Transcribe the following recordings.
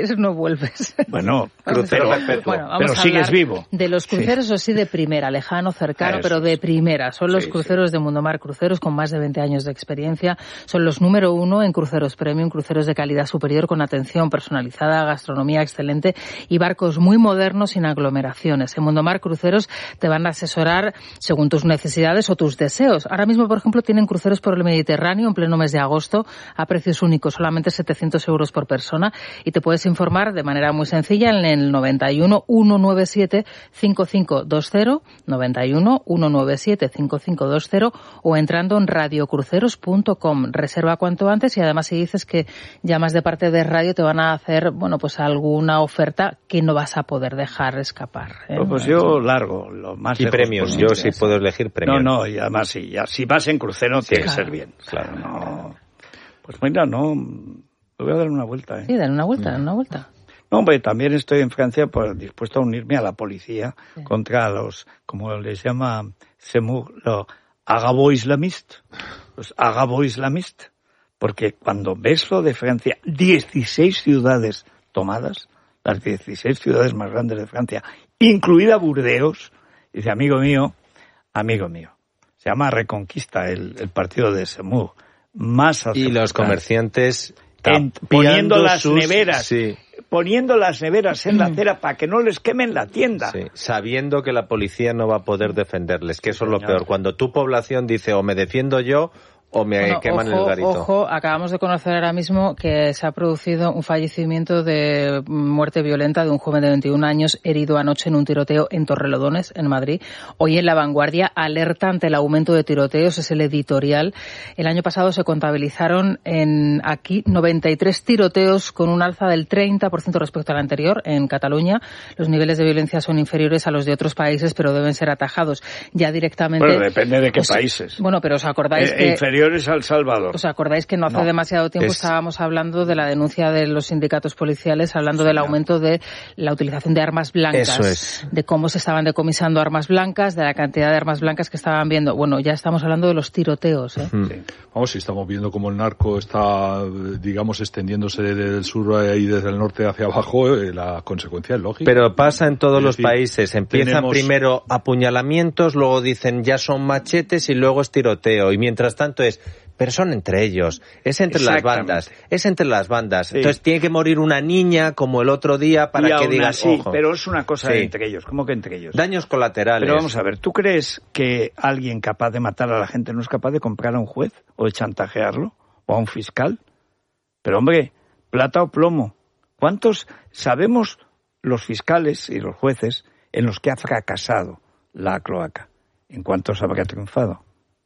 Eso no vuelves. Bueno, pero sigues vivo. De los cruceros, o sí, de primera, lejano, cercano, pero de primera. Son los cruceros de Mundomar Cruceros con más de 20 años de experiencia. Son los número 1 en cruceros premium, cruceros de calidad superior con atención personalizada, gastronomía excelente y barcos muy modernos sin aglomeraciones. En Mundomar Cruceros te van a asesorar según tus necesidades o tus deseos. Ahora mismo, por ejemplo, tienen cruceros por el Mediterráneo en pleno mes de agosto a precios únicos, solamente 700 euros por persona, y te puedes informar de manera muy sencilla en el 91 197 5520, 91 197 5520 o entrando en radiocruceros.com. Reserva cuanto antes y además si dices que llamas de parte de radio te van a hacer, bueno, pues alguna oferta que no vas a poder dejar escapar. Pues yo largo, lo más y premios, yo sí puedo elegir premios. No, y además sí, ya, si vas en crucero tiene que ser bien. Claro, no. Pues mira, no, me voy a dar una vuelta. Sí, dale una vuelta. No, hombre, también estoy en Francia dispuesto a unirme a la policía contra los, como les llama Zemmour, los agabo-islamistas. Los agabo-islamistas. Porque cuando ves lo de Francia, 16 ciudades tomadas, las 16 ciudades más grandes de Francia, incluida Burdeos, dice, amigo mío, se llama Reconquista el partido de Zemmour. Y los comerciantes poniendo las neveras en la acera para que no les quemen la tienda. Sí, sabiendo que la policía no va a poder defenderles, que eso es lo peor. Cuando tu población dice o me defiendo yo o me queman el garito. Ojo, acabamos de conocer ahora mismo que se ha producido un fallecimiento de muerte violenta de un joven de 21 años herido anoche en un tiroteo en Torrelodones, en Madrid. Hoy en La Vanguardia, alerta ante el aumento de tiroteos, es el editorial. El año pasado se contabilizaron aquí 93 tiroteos con un alza del 30% respecto al anterior en Cataluña. Los niveles de violencia son inferiores a los de otros países, pero deben ser atajados ya directamente. Bueno, depende de qué países. Bueno, pero os acordáis que al Salvador. ¿Os acordáis que no hace demasiado tiempo estábamos hablando de la denuncia de los sindicatos policiales, hablando del aumento de la utilización de armas blancas, de cómo se estaban decomisando armas blancas, de la cantidad de armas blancas que estaban viendo? Bueno, ya estamos hablando de los tiroteos. Sí. Vamos, si estamos viendo cómo el narco está, digamos, extendiéndose del sur y desde el norte hacia abajo, la consecuencia es lógica. Pero pasa en todos los países. Empiezan primero apuñalamientos, luego dicen ya son machetes y luego es tiroteo. Y mientras tanto pero son entre ellos, es entre las bandas. Sí. Entonces tiene que morir una niña como el otro día para que digas, ojo. Pero es una cosa entre ellos, ¿cómo que entre ellos? Daños colaterales. Pero vamos a ver, ¿tú crees que alguien capaz de matar a la gente no es capaz de comprar a un juez o de chantajearlo o a un fiscal? Pero hombre, plata o plomo. ¿Cuántos sabemos los fiscales y los jueces en los que ha fracasado la cloaca? ¿En cuántos habrá triunfado?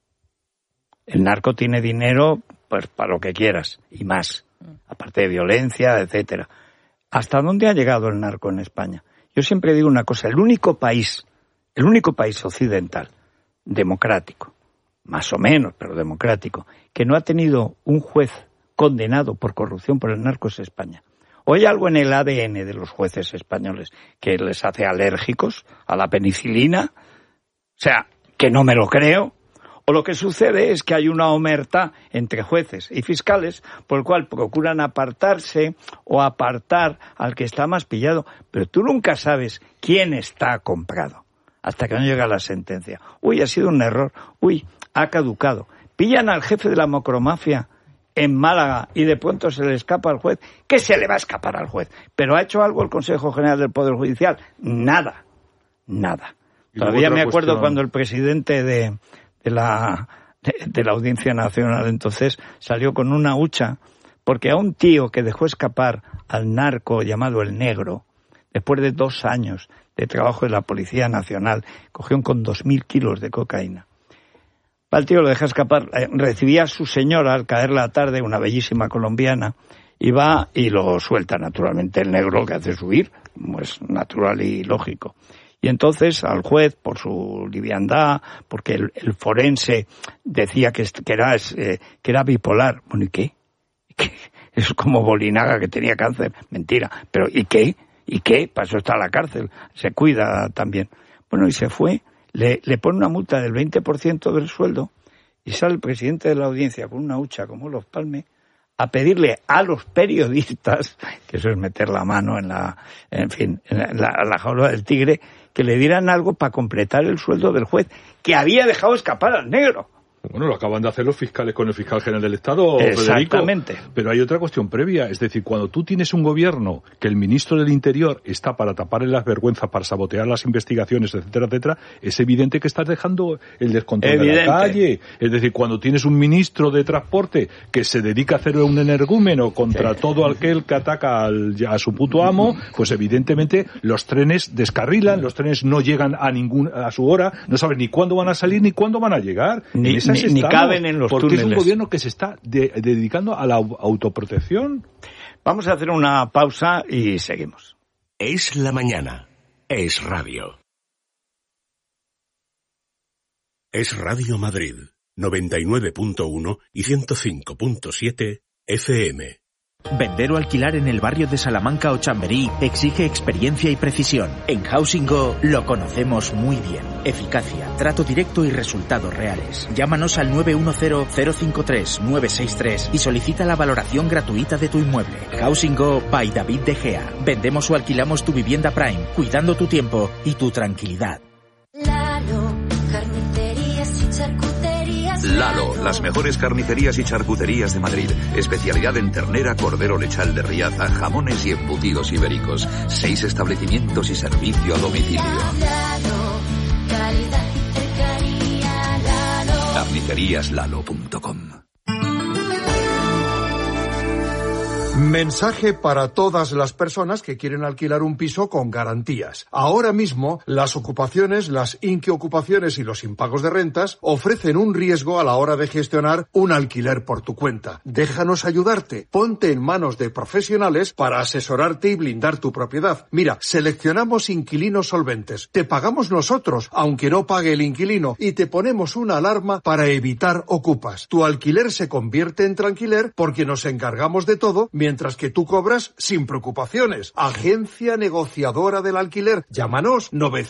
El narco tiene dinero pues para lo que quieras y más, aparte de violencia, etcétera. ¿Hasta dónde ha llegado el narco en España? Yo siempre digo una cosa, el único país occidental democrático, más o menos, pero democrático, que no ha tenido un juez condenado por corrupción por el narco es España. ¿O hay algo en el ADN de los jueces españoles que les hace alérgicos a la penicilina? O sea, que no me lo creo. O lo que sucede es que hay una omertá entre jueces y fiscales por el cual procuran apartarse o apartar al que está más pillado. Pero tú nunca sabes quién está comprado hasta que no llega la sentencia. Uy, ha sido un error. Uy, ha caducado. Pillan al jefe de la macromafia en Málaga y de pronto se le escapa al juez. ¿Qué se le va a escapar al juez? ¿Pero ha hecho algo el Consejo General del Poder Judicial? Nada. Todavía me acuerdo cuando el presidente de la Audiencia Nacional entonces salió con una hucha porque a un tío que dejó escapar al narco llamado el Negro, después de 2 años de trabajo de la Policía Nacional, cogieron con 2.000 kilos de cocaína. Al tío lo deja escapar, recibía a su señora al caer la tarde, una bellísima colombiana, y va y lo suelta naturalmente el Negro, lo que hace es huir, pues natural y lógico. Y entonces al juez, por su liviandad, porque el forense decía que era bipolar. Bueno, ¿y qué? Es como Bolinaga, que tenía cáncer. Mentira. Pero ¿y qué? Para eso está en la cárcel. Se cuida también. Bueno, y se fue. Le pone una multa del 20% del sueldo y sale el presidente de la audiencia con una hucha como los Palme a pedirle a los periodistas, que eso es meter la mano en la jaula del tigre, que le dieran algo para completar el sueldo del juez, que había dejado escapar al negro. Bueno, lo acaban de hacer los fiscales con el fiscal general del Estado, Exactamente. Federico. Pero hay otra cuestión previa, es decir, cuando tú tienes un gobierno que el ministro del Interior está para taparle las vergüenzas, para sabotear las investigaciones, etcétera, etcétera, es evidente que estás dejando el descontrol de la calle. Es decir, cuando tienes un ministro de Transporte que se dedica a hacer un energúmeno contra todo aquel que ataca a su puto amo, pues evidentemente los trenes descarrilan, los trenes no llegan a su hora, no saben ni cuándo van a salir ni cuándo van a llegar. Ni caben en los porque túneles. Es un gobierno que se está dedicando a la autoprotección. Vamos a hacer una pausa y seguimos. Es la mañana. Es radio. Es Radio Madrid, 99.1 y 105.7 FM. Vender o alquilar en el barrio de Salamanca o Chamberí exige experiencia y precisión. En Housing Go lo conocemos muy bien. Eficacia, trato directo y resultados reales. Llámanos al 910-053-963 y solicita la valoración gratuita de tu inmueble. Housing Go by David De Gea. Vendemos o alquilamos tu vivienda Prime, cuidando tu tiempo y tu tranquilidad. Lalo, las mejores carnicerías y charcuterías de Madrid. Especialidad en ternera, cordero lechal de Riaza, jamones y embutidos ibéricos. 6 establecimientos y servicio a domicilio. Carniceríaslalo.com. Mensaje para todas las personas que quieren alquilar un piso con garantías. Ahora mismo, las ocupaciones, las inquiocupaciones y los impagos de rentas ofrecen un riesgo a la hora de gestionar un alquiler por tu cuenta. Déjanos ayudarte. Ponte en manos de profesionales para asesorarte y blindar tu propiedad. Mira, seleccionamos inquilinos solventes. Te pagamos nosotros, aunque no pague el inquilino, y te ponemos una alarma para evitar ocupas. Tu alquiler se convierte en tranquiler porque nos encargamos de todo, mientras que tú cobras sin preocupaciones. Agencia negociadora del alquiler. Llámanos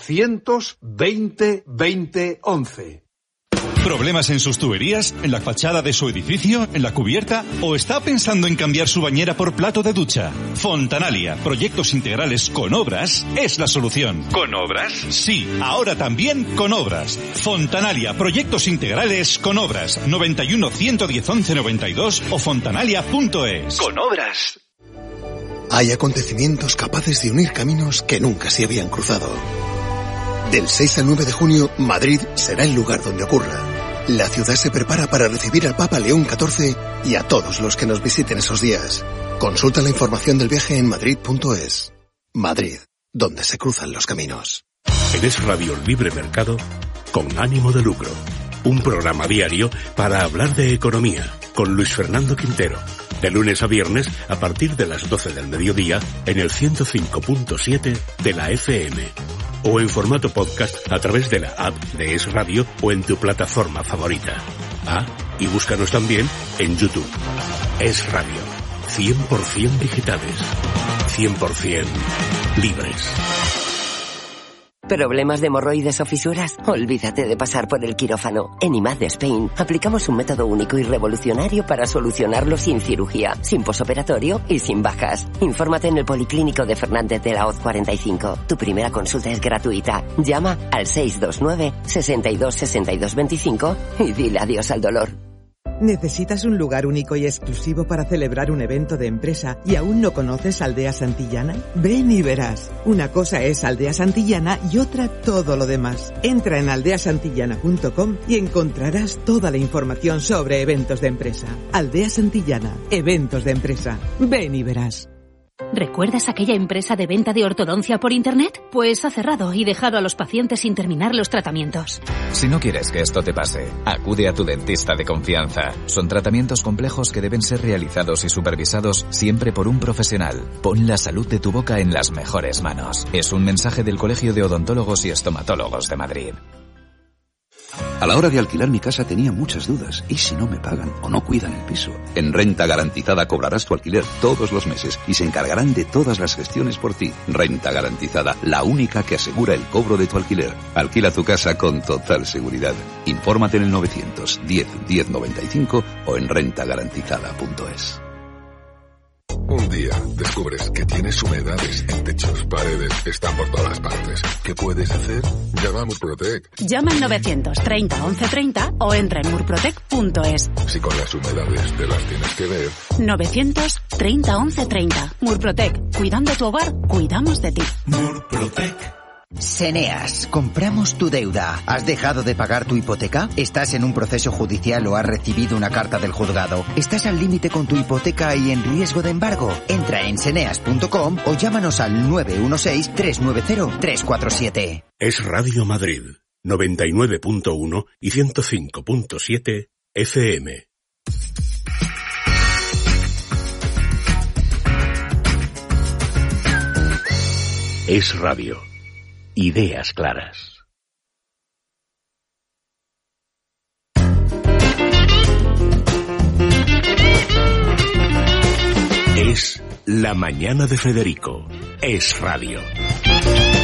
920 20 11. ¿Problemas en sus tuberías? ¿En la fachada de su edificio? ¿En la cubierta? ¿O está pensando en cambiar su bañera por plato de ducha? Fontanalia, proyectos integrales con obras, es la solución. ¿Con obras? Sí, ahora también con obras. Fontanalia, proyectos integrales con obras. 91 110 11 92 o fontanalia.es. Con obras. Hay acontecimientos capaces de unir caminos que nunca se habían cruzado. Del 6 al 9 de junio, Madrid será el lugar donde ocurra. La ciudad se prepara para recibir al Papa León XIV y a todos los que nos visiten esos días. Consulta la información del viaje en madrid.es. Madrid, donde se cruzan los caminos. Eres Radio Libre Mercado con ánimo de lucro. Un programa diario para hablar de economía con Luis Fernando Quintero. De lunes a viernes a partir de las 12 del mediodía en el 105.7 de la FM. O en formato podcast a través de la app de Es Radio o en tu plataforma favorita. Y búscanos también en YouTube. Es Radio. 100% digitales. 100% libres. ¿Problemas de hemorroides o fisuras? Olvídate de pasar por el quirófano. En IMAD de Spain aplicamos un método único y revolucionario para solucionarlo sin cirugía, sin posoperatorio y sin bajas. Infórmate en el Policlínico de Fernández de la Hoz 45. Tu primera consulta es gratuita. Llama al 629 62 62 25 y dile adiós al dolor. ¿Necesitas un lugar único y exclusivo para celebrar un evento de empresa y aún no conoces Aldea Santillana? Ven y verás. Una cosa es Aldea Santillana y otra todo lo demás. Entra en aldeasantillana.com y encontrarás toda la información sobre eventos de empresa. Aldea Santillana, eventos de empresa. Ven y verás. ¿Recuerdas aquella empresa de venta de ortodoncia por Internet? Pues ha cerrado y dejado a los pacientes sin terminar los tratamientos. Si no quieres que esto te pase, acude a tu dentista de confianza. Son tratamientos complejos que deben ser realizados y supervisados siempre por un profesional. Pon la salud de tu boca en las mejores manos. Es un mensaje del Colegio de Odontólogos y Estomatólogos de Madrid. A la hora de alquilar mi casa tenía muchas dudas. ¿Y si no me pagan o no cuidan el piso? En Renta Garantizada cobrarás tu alquiler todos los meses y se encargarán de todas las gestiones por ti. Renta Garantizada, la única que asegura el cobro de tu alquiler. Alquila tu casa con total seguridad. Infórmate en el 910 1095 o en rentagarantizada.es. Un día descubres que tienes humedades en techos, paredes, están por todas partes. ¿Qué puedes hacer? Llama a Murprotec. Llama al 930 1130 o entra en murprotec.es. Si con las humedades te las tienes que ver. 930 1130. Murprotec. Cuidando tu hogar, cuidamos de ti. Murprotec. Seneas, compramos tu deuda. ¿Has dejado de pagar tu hipoteca? ¿Estás en un proceso judicial o has recibido una carta del juzgado? ¿Estás al límite con tu hipoteca y en riesgo de embargo? Entra en seneas.com o llámanos al 916-390-347. Es Radio Madrid, 99.1 y 105.7 FM. Es Radio. Ideas claras. Es La Mañana de Federico. Es Radio.